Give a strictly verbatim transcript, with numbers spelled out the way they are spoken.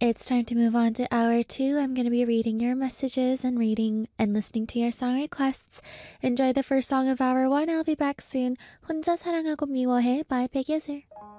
It's time to move on to hour two. I'm going to be reading your messages and reading and listening to your song requests. Enjoy the first song of hour one. I'll be back soon. 혼자 사랑하고 미워해 by Big Izzle.